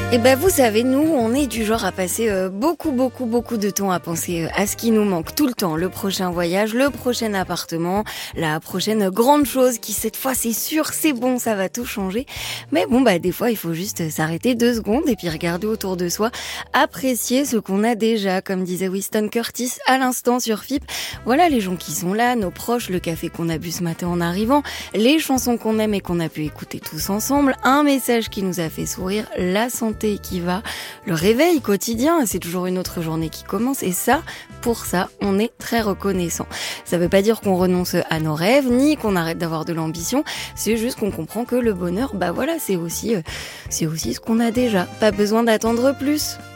Et ben vous savez, nous, on est du genre à passer beaucoup de temps à penser à ce qui nous manque tout le temps. Le prochain voyage, le prochain appartement, la prochaine grande chose qui cette fois c'est sûr, c'est bon, ça va tout changer. Mais bon, des fois il faut juste s'arrêter 2 secondes et puis regarder autour de soi, apprécier ce qu'on a déjà, comme disait Winston Curtis à l'instant sur FIP. Voilà les gens qui sont là, nos proches, le café qu'on a bu ce matin en arrivant, les chansons qu'on aime et qu'on a pu écouter tous ensemble, un message qui nous a fait sourire, la santé qui va, le réveil quotidien, c'est toujours une autre journée qui commence et ça, pour ça, on est très reconnaissant. Ça veut pas dire qu'on renonce à nos rêves, ni qu'on arrête d'avoir de l'ambition, c'est juste qu'on comprend que le bonheur, c'est aussi ce qu'on a déjà, pas besoin d'attendre plus.